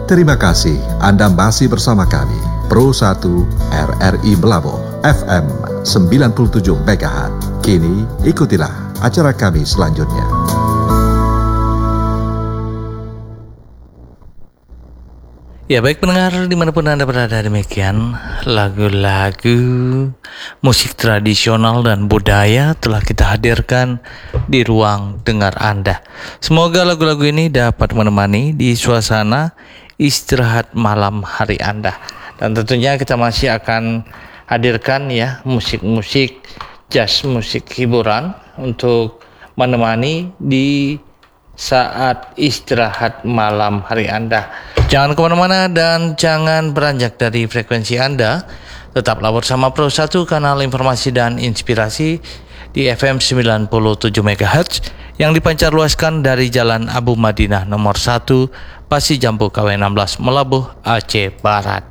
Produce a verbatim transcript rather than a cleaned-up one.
Terima kasih Anda masih bersama kami, Pro satu R R I Melabuh, F M sembilan puluh tujuh megahertz. Kini ikutilah acara kami selanjutnya. Ya baik pendengar dimanapun Anda berada, demikian lagu-lagu musik tradisional dan budaya telah kita hadirkan di ruang dengar Anda. Semoga lagu-lagu ini dapat menemani di suasana istirahat malam hari Anda. Dan tentunya kita masih akan hadirkan ya musik-musik jazz, musik hiburan untuk menemani di saat istirahat malam hari Anda. Jangan kemana-mana dan jangan beranjak dari frekuensi Anda. Tetaplah bersama Pro satu, kanal informasi dan inspirasi di F M sembilan puluh tujuh megahertz yang dipancarluaskan dari Jalan Abu Madinah nomor satu, Pasir Jambu K W enam belas, Melabuh, Aceh Barat.